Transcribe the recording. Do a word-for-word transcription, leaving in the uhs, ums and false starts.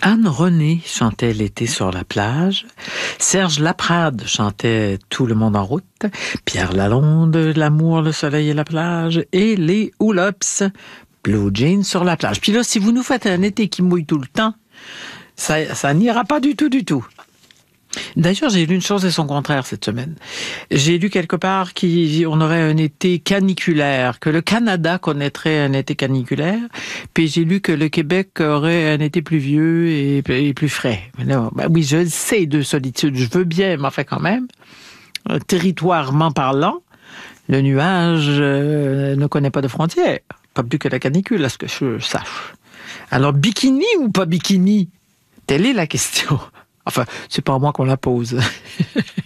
Anne René chantait L'été sur la plage. Serge Laprade chantait Tout le monde en route. Pierre Lalonde, L'amour, le soleil et la plage. Et les Houlops, Blue Jeans sur la plage. Puis là, si vous nous faites un été qui mouille tout le temps, ça, ça n'ira pas du tout, du tout. D'ailleurs, j'ai lu une chose et son contraire cette semaine. J'ai lu quelque part qu'on aurait un été caniculaire, que le Canada connaîtrait un été caniculaire, puis j'ai lu que le Québec aurait un été pluvieux et, et plus frais. Mais là, ben oui, je sais de solitude, je veux bien, mais enfin quand même, territoirement parlant, le nuage euh, ne connaît pas de frontières, pas plus que la canicule, à ce que je sache. Alors, bikini ou pas bikini? Telle est la question. Enfin, c'est pas à moi qu'on la pose.